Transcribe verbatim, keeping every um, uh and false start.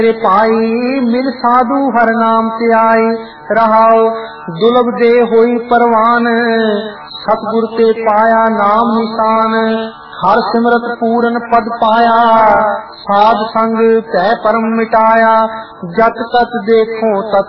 पाई मिल साधु हर नाम ते आई रहाओ दुर्लभ दे होई परवान सतगुर ते पाया नाम निशान हर सिमरत पूरन पद पाया साध संग तै परम मिटाया जत तत देखो तत